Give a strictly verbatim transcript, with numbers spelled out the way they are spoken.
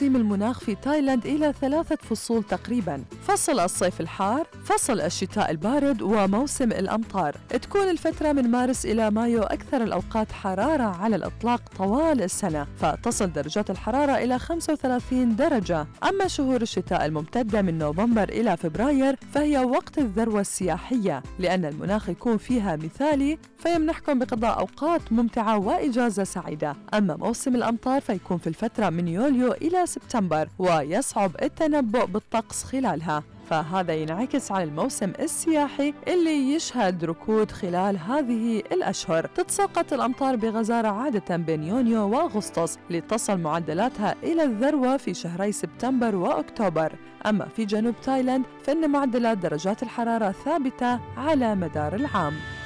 تقسيم المناخ في تايلاند إلى ثلاثة فصول تقريباً: فصل الصيف الحار، فصل الشتاء البارد، وموسم الأمطار. تكون الفترة من مارس إلى مايو أكثر الأوقات حرارة على الإطلاق طوال السنة، فتصل درجات الحرارة إلى خمسة وثلاثين درجة. أما شهور الشتاء الممتدة من نوفمبر إلى فبراير فهي وقت الذروة السياحية، لأن المناخ يكون فيها مثالي فيمنحكم بقضاء أوقات ممتعة وإجازة سعيدة. أما موسم الأمطار فيكون في الفترة من يوليو إلى سبتمبر، ويصعب التنبؤ بالطقس خلالها، فهذا ينعكس على الموسم السياحي اللي يشهد ركود خلال هذه الأشهر. تتساقط الأمطار بغزارة عادة بين يونيو وأغسطس، لتصل معدلاتها إلى الذروة في شهري سبتمبر وأكتوبر. أما في جنوب تايلاند فإن معدلات درجات الحرارة ثابتة على مدار العام.